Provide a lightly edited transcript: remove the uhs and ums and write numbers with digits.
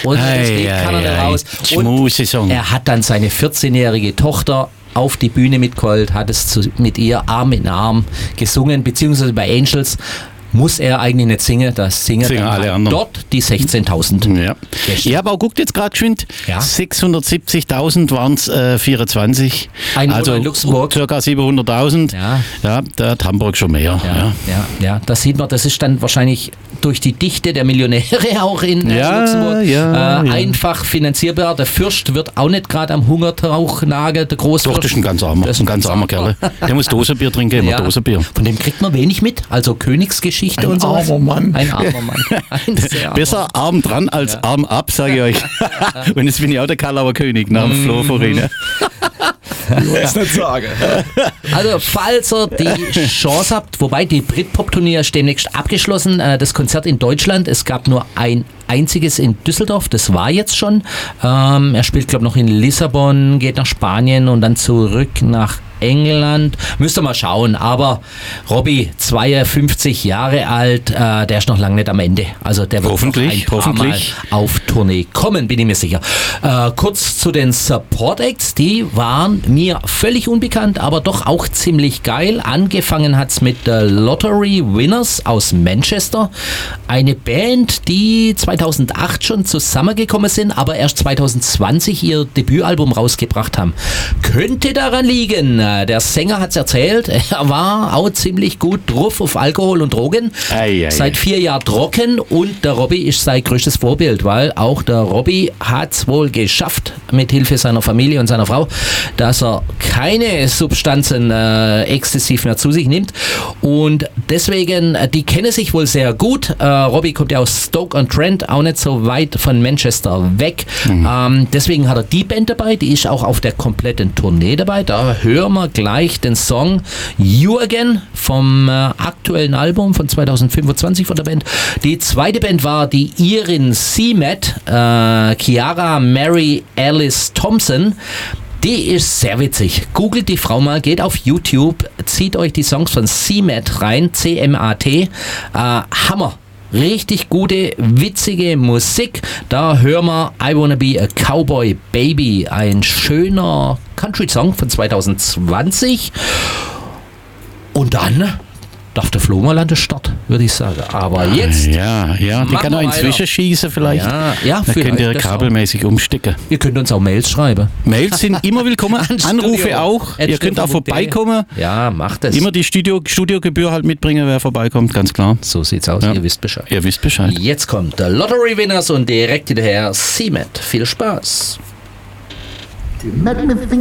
und deswegen kann er nicht raus. Und er hat dann seine 14-jährige Tochter auf die Bühne mitgeholt, hat es mit ihr Arm in Arm gesungen, beziehungsweise bei Angels muss er eigentlich nicht singen, das singen dann alle anderen. Dort die 16.000. Ja. Ich habe auch guckt jetzt gerade geschwind, Ja. 670.000 waren es 24. Also in Luxemburg. Ca. 700.000. Ja, da hat Hamburg schon mehr. Ja, das sieht man, das ist dann wahrscheinlich durch die Dichte der Millionäre auch in Luxemburg einfach finanzierbar. Der Fürst wird auch nicht gerade am Hungertauch nageln, der Großfürst. Doch, das ist ein ganz armer Kerl. Der muss Dosenbier trinken, immer Dosenbier. Von dem kriegt man wenig mit, also Königsgeschichte und so. Ein armer Mann. Ein armer Mann. Besser arm dran als arm ab, sage ich euch. Und jetzt bin ich auch der Kalauer König nach dem Flo Vorine. Ich wollte es nicht sagen. Also, falls ihr die Chance habt, wobei die Britpop-Tournee ist demnächst abgeschlossen, das Konzert in Deutschland, es gab nur ein einziges in Düsseldorf, das war jetzt schon. Er spielt, glaube ich, noch in Lissabon, geht nach Spanien und dann zurück nach England. Müsst ihr mal schauen. Aber Robbie, 52 Jahre alt, der ist noch lange nicht am Ende. Also der wird hoffentlich Mal auf Tournee kommen, bin ich mir sicher. Kurz zu den Support Acts. Die waren mir völlig unbekannt, aber doch auch ziemlich geil. Angefangen hat es mit The Lottery Winners aus Manchester. Eine Band, die 2008 schon zusammengekommen sind, aber erst 2020 ihr Debütalbum rausgebracht haben. Könnte daran liegen, der Sänger hat es erzählt, er war auch ziemlich gut drauf auf Alkohol und Drogen. Seit 4 Jahren trocken und der Robbie ist sein größtes Vorbild, weil auch der Robbie hat es wohl geschafft, mit Hilfe seiner Familie und seiner Frau, dass er keine Substanzen exzessiv mehr zu sich nimmt. Und deswegen, die kennen sich wohl sehr gut. Robbie kommt ja aus Stoke-on-Trent, auch nicht so weit von Manchester weg. Deswegen hat er die Band dabei, die ist auch auf der kompletten Tournee dabei. Da hören wir gleich den Song You Again vom aktuellen Album von 2025 von der Band. Die zweite Band war die Irin Seamet, Chiara Mary Alice Thompson. Die ist sehr witzig. Googelt die Frau mal, geht auf YouTube, zieht euch die Songs von Seamet rein, C-M-A-T. Hammer. Richtig gute, witzige Musik. Da hören wir I Wanna Be a Cowboy Baby, ein schöner Country-Song von 2020. Und dann darf der Flo mal an den Start, würde ich sagen. Aber jetzt. Ja, die kann auch inzwischen schießen vielleicht. Ja, da könnt ihr kabelmäßig umstecken. Ihr könnt uns auch Mails schreiben. Mails sind immer willkommen, Anrufe auch. Ihr könnt auch vorbeikommen. Ja, macht es. Immer die Studiogebühr halt mitbringen, wer vorbeikommt, ganz klar. So sieht's aus, Ja. ihr wisst Bescheid. Ihr wisst Bescheid. Jetzt kommt der Lottery Winners und direkt hinterher Seamet. Viel Spaß. You make me think